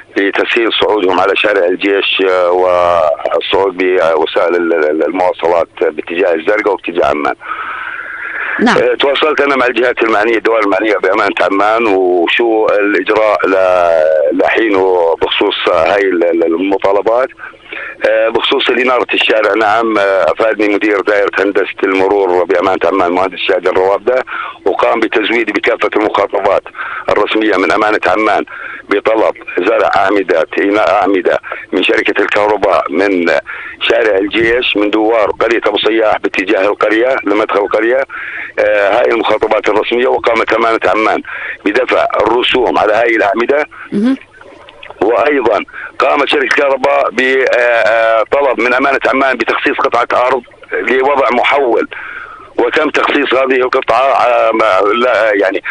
لتسهيل صعودهم على شارع الجيش والصعود بوسائل المواصلات باتجاه الزرقاء واتجاه عمان. نعم. تواصلت أنا مع الجهات المعنية، الدول المعنية بأمانة عمان، وشو الإجراء لحينه بخصوص هاي المطالبات. بخصوص إنارة الشارع، نعم، أفادني مدير دائرة هندسة المرور بأمانة عمان المهندس شادي الروابدة، وقام بتزويدي بكافة المخاطبات الرسمية من أمانة عمان بطلب زرع أعمدة من شركة الكهرباء من شارع الجيش من دوار قرية أبو صياح باتجاه القرية لمدخل القرية. هاي المخاطبات الرسمية، وقامت أمانة عمان بدفع الرسوم على هاي الأعمدة. وأيضا قامت شركة الكهرباء بطلب من أمانة عمان بتخصيص قطعة أرض لوضع محول، وتم تخصيص هذه القطعة. يعني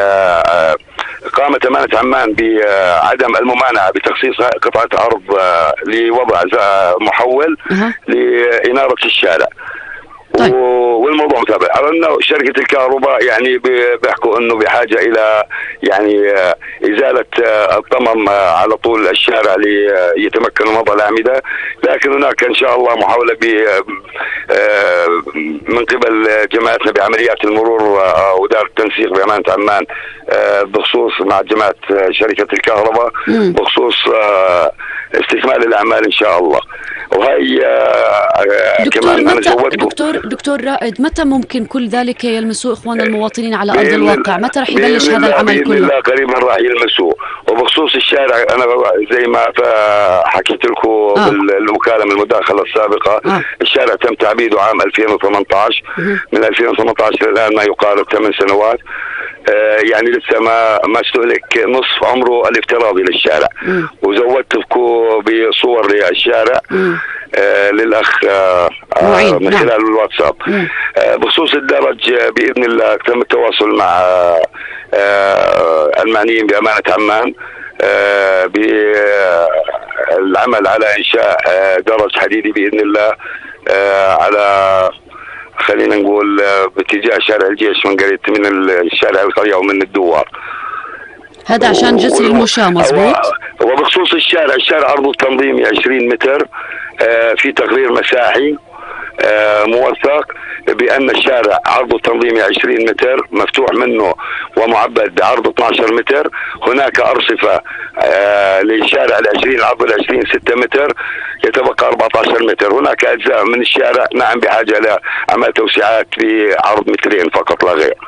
قامت أمانة عمان بعدم الممانعة بتخصيص قطعة أرض لوضع محول لإنارة الشارع. طيب. والموضوع متابع. على انه شركه الكهرباء يعني بيحكوا انه بحاجه الى يعني ازاله الطمم على طول الشارع ليتمكن من وضع الاعمده، لكن هناك ان شاء الله محاوله من قبل جماعتنا بعمليات المرور واداره التنسيق بامانه عمان بخصوص مع جماعه شركه الكهرباء بخصوص استكمال الاعمال ان شاء الله. وهي كمان انا زودته. دكتور رائد، متى ممكن كل ذلك يلمسوه اخواننا المواطنين على ارض الواقع؟ متى رح يبلش هذا العمل كله؟ لا، قريبا راح يلمسوه. وبخصوص الشارع، انا زي ما حكيت لكم بالمكالمه المداخله السابقه، الشارع تم تعبيده عام 2018. من 2018 الان ما يقارب 8 سنوات. يعني لسه ما استهلك نصف عمره الافتراضي للشارع. وزودتكم بصور للشارع للأخ من خلال الواتساب. بخصوص الدرج بإذن الله تم التواصل مع المعنيين بأمانة عمان بالعمل على إنشاء درج حديدي بإذن الله على خلينا نقول باتجاه شارع الجيش من قرية من الشارع القرية ومن الدوار. هذا عشان جسر المشاة، مظبوط. وبخصوص الشارع عرضه التنظيمي 20 متر. في تقرير مساحي موثق بأن الشارع عرضه التنظيمي 20 متر مفتوح منه ومعبد عرض 12 متر. هناك أرصفة للشارع ال20 عرض ال20 6 متر، يتبقى 14 متر. هناك أجزاء من الشارع نعم بحاجة لعمل توسيعات بعرض مترين فقط لا غير.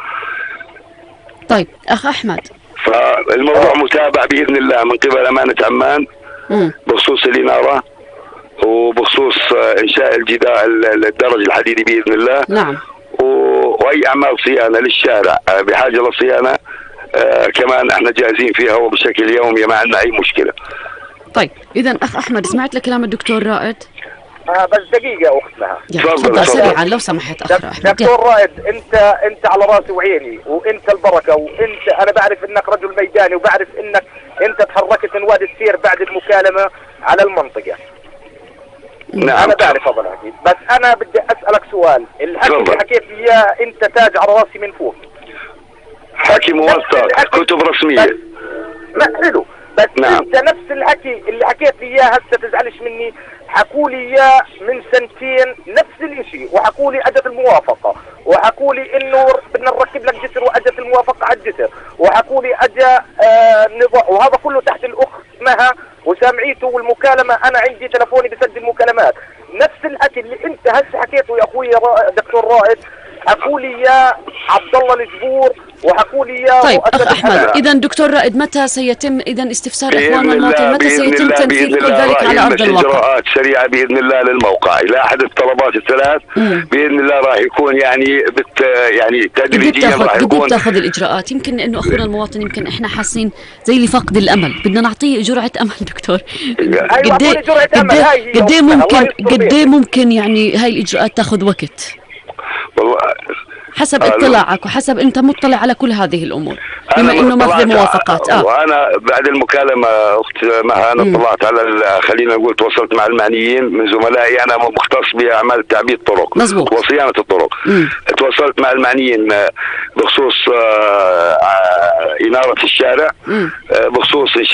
طيب أخ أحمد، فالموضوع متابع بإذن الله من قبل أمانة عمان بخصوص الإنارة وبخصوص إنشاء الدرج الحديدي بإذن الله. نعم. وأي أعمال صيانة للشارع بحاجة للصيانة كمان احنا جاهزين فيها وبشكل يومي ما عندنا أي مشكلة. طيب إذا أخ أحمد، سمعت لكلام الدكتور رائد؟ بس دقيقة أختنا. تفضل سريعا لو سمحت أخ أحمد. دكتور رائد، أنت على راسي وعيني، وأنت البركة، وأنت أنا بعرف إنك رجل ميداني، وبعرف إنك أنت تحركت من وادي السير بعد المكالمة على المنطقة. نعم. أنا بعرف هذا الحكي، بس أنا بدي أسألك سؤال. الحكي اللي حكيت لي إياه أنت تاج على راسي من فوق. حكي موثق، كتب رسمية. لا حلو، بس نعم. أنت نفس الحكي اللي حكيت لي إياه هسه تزعلش مني، حكوا لي إياه من سنتين نفس الإشي، وحكوا لي أجت الموافقة، وحكوا لي إنه بدنا نركب لك جسر وأجت الموافقة على الجسر، وحكوا لي أجا نظام، وهذا كله تحت الأخت مها وسامعيته. والمكالمة أنا عندي تلفوني بسجل مكالمات. نفس الحكي اللي أنت هسه حكيته يا أخوي دكتور رائد حكوا لي يا عبد الله الجبور، وحكوا لي يا. طيب أخ أحمد، إذا دكتور رائد متى سيتم إذا استفسار إخواننا المواطنين، متى سيتم تنفيذ كل ذلك على أرض الواقع؟ إجراءات سريعة بإذن الله للموقع إلى أحد الطلبات الثلاث بإذن الله راح يكون يعني تدريجيا راح يكون تاخذ الإجراءات. يمكن إنه أخونا المواطن يمكن إحنا حاسين زي اللي فقد الأمل، بدنا نعطيه جرعة أمل دكتور. قد إيه ممكن يعني هاي الإجراءات تاخذ وقت؟ والله حسب اطلاعك وحسب انت مطلع على كل هذه الامور بما انه ماخذ موافقات. وانا بعد المكالمه اخت مها انا طلعت على خلينا نقول تواصلت مع المعنيين من زملائي، انا مختص باعمال تعبيد الطرق وصيانه الطرق. تواصلت مع المعنيين بخصوص اناره الشارع، بخصوص